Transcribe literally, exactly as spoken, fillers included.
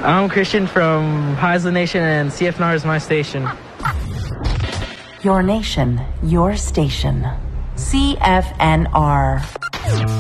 I'm Christian from Haisla Nation, and C F N R is my station. Your nation, your station. C F N R.